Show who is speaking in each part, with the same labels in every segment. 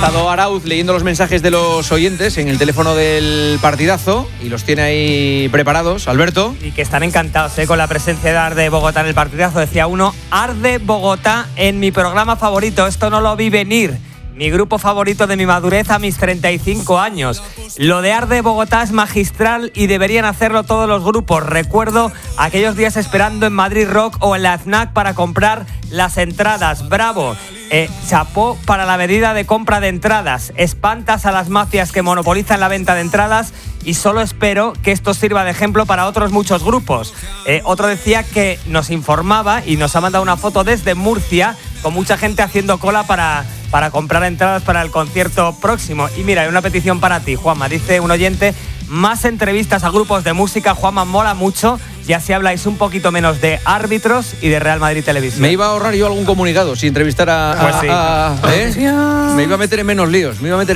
Speaker 1: estado Arauz leyendo los mensajes de los oyentes en el teléfono del partidazo y los tiene ahí preparados, Alberto.
Speaker 2: Y que están encantados con la presencia de Arde Bogotá en el partidazo. Decía uno, Arde Bogotá en mi programa favorito, esto no lo vi venir. Mi grupo favorito de mi madurez a mis 35 años. Lo de Arde Bogotá es magistral y deberían hacerlo todos los grupos. Recuerdo aquellos días esperando en Madrid Rock o en la FNAC para comprar las entradas. ¡Bravo! Chapó para la medida de compra de entradas. Espantas a las mafias que monopolizan la venta de entradas y solo espero que esto sirva de ejemplo para otros muchos grupos. Otro decía que nos informaba y nos ha mandado una foto desde Murcia con mucha gente haciendo cola para comprar entradas para el concierto próximo. Y mira, hay una petición para ti, Juanma. Dice un oyente, más entrevistas a grupos de música, Juanma, mola mucho. Y así habláis un poquito menos de árbitros y de Real Madrid Televisión.
Speaker 1: Me iba a ahorrar yo algún comunicado si entrevistara Me iba a meter en menos líos.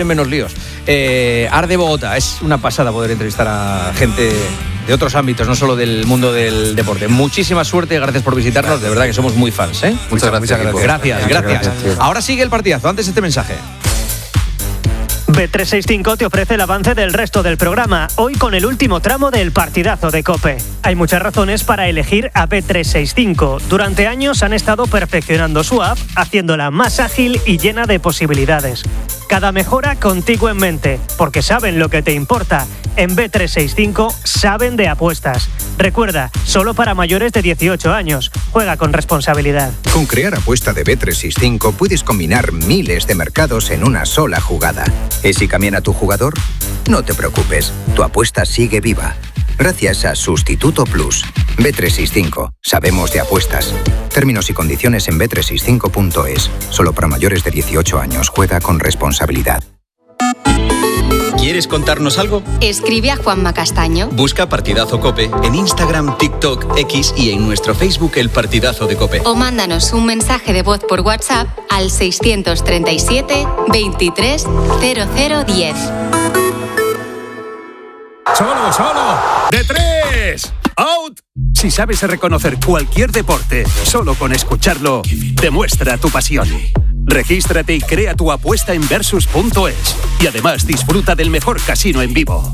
Speaker 1: Arde Bogotá, es una pasada poder entrevistar a gente de otros ámbitos, no solo del mundo del deporte. Muchísima suerte, gracias por visitarnos, de verdad que somos muy fans, ¿eh?
Speaker 3: Muchas gracias.
Speaker 1: Gracias. Ahora sigue el partidazo, antes este mensaje.
Speaker 4: Bet365 te ofrece el avance del resto del programa, hoy con el último tramo del partidazo de COPE. Hay muchas razones para elegir a Bet365. Durante años han estado perfeccionando su app, haciéndola más ágil y llena de posibilidades. Cada mejora contigo en mente, porque saben lo que te importa. En Bet365 saben de apuestas. Recuerda, solo para mayores de 18 años. Juega con responsabilidad.
Speaker 5: Con Crear Apuesta de Bet365 puedes combinar miles de mercados en una sola jugada. ¿Y si cambian a tu jugador? No te preocupes, tu apuesta sigue viva. Gracias a Sustituto Plus. Bet365. Sabemos de apuestas. Términos y condiciones en bet365.es. Solo para mayores de 18 años. Juega con responsabilidad.
Speaker 6: ¿Quieres contarnos algo?
Speaker 7: Escribe a Juanma Castaño.
Speaker 6: Busca Partidazo COPE en Instagram, TikTok, X y en nuestro Facebook El Partidazo de COPE.
Speaker 7: O mándanos un mensaje de voz por WhatsApp al 637 23 0010.
Speaker 8: ¡Solo! ¡De tres! ¡Out! Si sabes reconocer cualquier deporte, solo con escucharlo, demuestra tu pasión. Regístrate y crea tu apuesta en Versus.es. Y además disfruta del mejor casino en vivo.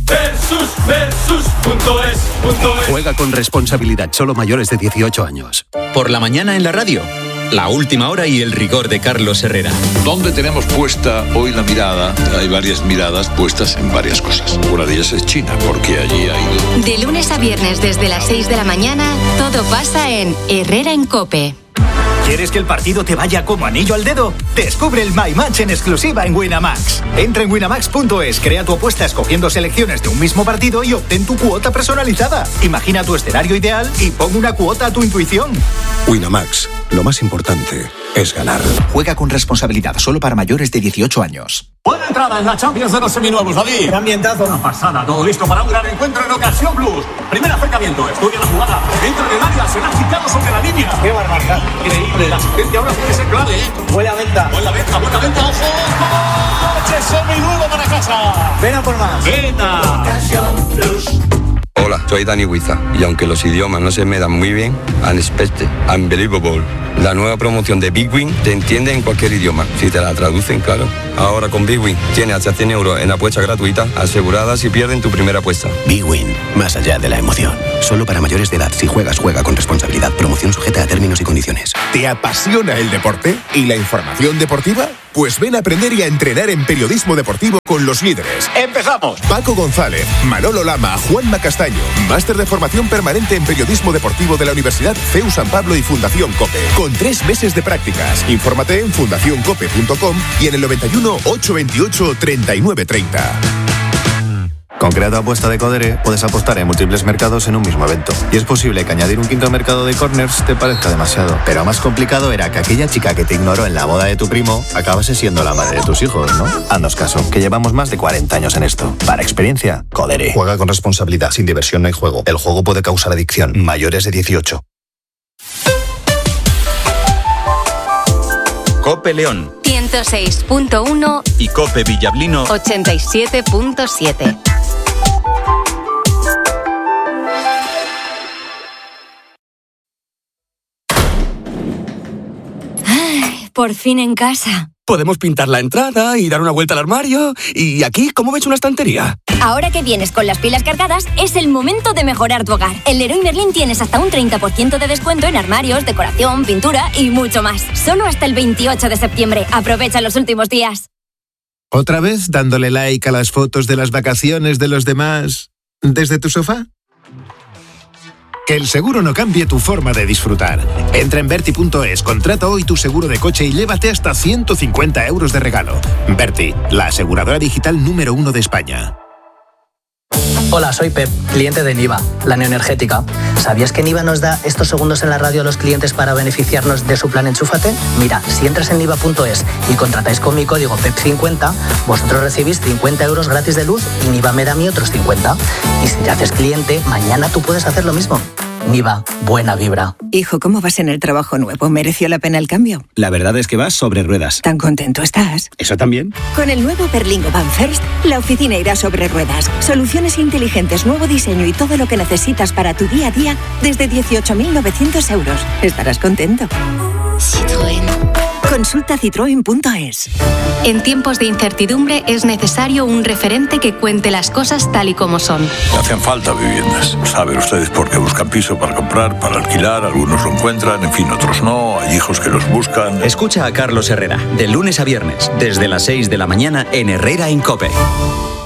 Speaker 8: Versus.es. Juega con responsabilidad, solo mayores de 18 años.
Speaker 6: Por la mañana en la radio, la última hora y el rigor de Carlos Herrera.
Speaker 9: ¿Dónde tenemos puesta hoy la mirada? Hay varias miradas puestas en varias cosas. Una de ellas es China, porque allí ha ido.
Speaker 7: De lunes a viernes desde las 6 de la mañana, todo pasa en Herrera en COPE.
Speaker 10: ¿Quieres que el partido te vaya como anillo al dedo? Descubre el My Match en exclusiva en Winamax. Entra en winamax.es, crea tu apuesta escogiendo selecciones de un mismo partido y obtén tu cuota personalizada. Imagina tu escenario ideal y pon una cuota a tu intuición.
Speaker 11: Winamax, lo más importante es ganar.
Speaker 10: Juega con responsabilidad, solo para mayores de 18 años.
Speaker 12: Buena entrada en la Champions de los seminuevos, David.
Speaker 10: Qué ambientazo.
Speaker 12: Una pasada, todo listo para un gran encuentro en Ocasión Plus. Primer acercamiento, estudia la jugada. Entra en el área, será quitado sobre la línea.
Speaker 10: Qué barbaridad.
Speaker 12: Increíble, la asistencia ahora tiene que ser clave, ¿eh?
Speaker 10: Buena venta,
Speaker 12: buena venta, ojo. ¡Coche seminuevo para casa!
Speaker 10: Ven a por más.
Speaker 12: ¡Venta! Ocasión Plus.
Speaker 13: Hola, soy Dani Huiza y aunque los idiomas no se me dan muy bien, Unexpected, Unbelievable, la nueva promoción de Big Win te entiende en cualquier idioma, si te la traducen, claro. Ahora con Big Win tienes hasta 100 euros en apuestas gratuitas aseguradas si pierden tu primera apuesta.
Speaker 14: Big Win, más allá de la emoción. Solo para mayores de edad. Si juegas, juega con responsabilidad. Promoción sujeta a términos y condiciones.
Speaker 15: ¿Te apasiona el deporte y la información deportiva? Pues ven a aprender y a entrenar en periodismo deportivo con los líderes.
Speaker 12: ¡Empezamos!
Speaker 15: Paco González, Manolo Lama, Juanma Castaño. Máster de formación permanente en periodismo deportivo de la Universidad CEU San Pablo y Fundación COPE. Con 3 meses de prácticas. Infórmate en fundacioncope.com y en el 91 828 3930.
Speaker 16: Con Crea tu apuesta de Codere puedes apostar en múltiples mercados en un mismo evento. Y es posible que añadir un quinto mercado de corners te parezca demasiado. Pero más complicado era que aquella chica que te ignoró en la boda de tu primo acabase siendo la madre de tus hijos, ¿no? Haznos caso, que llevamos más de 40 años en esto. Para experiencia, Codere.
Speaker 11: Juega con responsabilidad, sin diversión no hay juego. El juego puede causar adicción. Mayores de 18.
Speaker 6: COPE León
Speaker 7: 106.1
Speaker 6: y COPE Villablino
Speaker 7: 87.7.
Speaker 17: Por fin en casa.
Speaker 3: Podemos pintar la entrada y dar una vuelta al armario. Y aquí, ¿cómo ves una estantería?
Speaker 17: Ahora que vienes con las pilas cargadas, es el momento de mejorar tu hogar. En Leroy Merlin tienes hasta un 30% de descuento en armarios, decoración, pintura y mucho más. Solo hasta el 28 de septiembre. Aprovecha los últimos días.
Speaker 18: ¿Otra vez dándole like a las fotos de las vacaciones de los demás desde tu sofá? Que el seguro no cambie tu forma de disfrutar. Entra en Verti.es, contrata hoy tu seguro de coche y llévate hasta 150 euros de regalo. Verti, la aseguradora digital número 1 de España.
Speaker 19: Hola, soy Pep, cliente de Niva, la neoenergética. ¿Sabías que Niva nos da estos segundos en la radio a los clientes para beneficiarnos de su plan Enchúfate? Mira, si entras en Niva.es y contratáis con mi código PEP50, vosotros recibís 50 euros gratis de luz y Niva me da a mí otros 50. Y si te haces cliente, mañana tú puedes hacer lo mismo. Niva, buena vibra.
Speaker 20: Hijo, ¿cómo vas en el trabajo nuevo? ¿Mereció la pena el cambio?
Speaker 21: La verdad es que vas sobre ruedas.
Speaker 20: ¿Tan contento estás?
Speaker 21: ¿Eso también?
Speaker 20: Con el nuevo Berlingo Van First, la oficina irá sobre ruedas. Soluciones inteligentes, nuevo diseño y todo lo que necesitas para tu día a día desde 18.900 euros. Estarás contento.
Speaker 7: Citroën.
Speaker 20: Consulta citroen.es.
Speaker 7: En tiempos de incertidumbre es necesario un referente que cuente las cosas tal y como son.
Speaker 9: Le hacen falta viviendas. Saben ustedes por qué buscan piso para comprar, para alquilar. Algunos lo encuentran, en fin, otros no. Hay hijos que los buscan.
Speaker 6: Escucha a Carlos Herrera, de lunes a viernes, desde las 6 de la mañana en Herrera en COPE.